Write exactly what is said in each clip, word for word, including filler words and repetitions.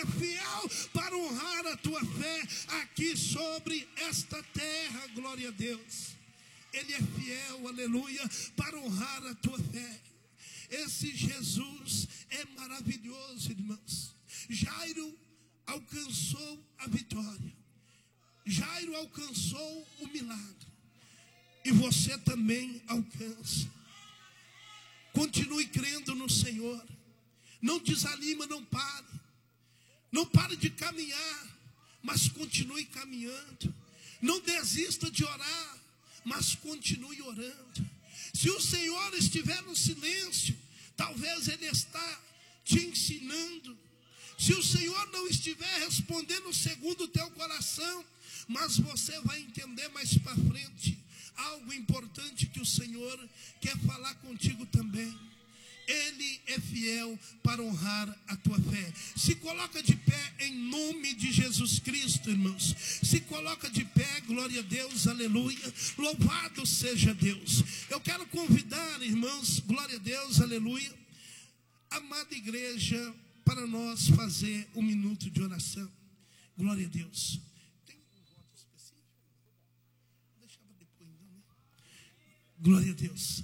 fiel para honrar a tua fé aqui sobre esta terra, glória a Deus. Ele é fiel, aleluia, para honrar a tua fé. Esse Jesus é maravilhoso, irmãos. Jairo alcançou a vitória. Jairo alcançou o milagre. E você também alcança. Continue crendo no Senhor. Não desanima, não pare. Não pare de caminhar, mas continue caminhando. Não desista de orar, mas continue orando. Se o Senhor estiver no silêncio, talvez Ele está te ensinando. Se o Senhor não estiver respondendo segundo o teu coração, mas você vai entender mais para frente algo importante que o Senhor quer falar contigo também. Ele é fiel para honrar a tua fé. Se coloca de pé em nome de Jesus Cristo, irmãos. Se coloca de pé, glória a Deus, aleluia. Louvado seja Deus. Eu quero convidar, irmãos, glória a Deus, aleluia, amada igreja, para nós fazer um minuto de oração. Glória a Deus. Tem um voto específico? Deixava depois, então, né? Glória a Deus.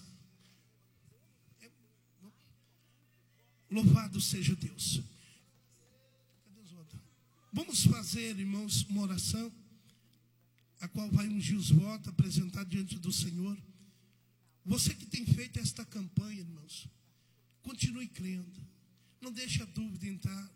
Louvado seja Deus. Cadê os votos? Vamos fazer, irmãos, uma oração, a qual vai ungir os votos, apresentar diante do Senhor. Você que tem feito esta campanha, irmãos, continue crendo. Não deixe a dúvida entrar